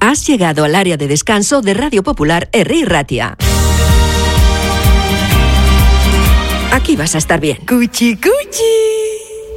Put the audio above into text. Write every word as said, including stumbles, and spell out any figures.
Has llegado al área de descanso de Radio Popular Herri Ratia. Aquí vas a estar bien. Cuchi, cuchi.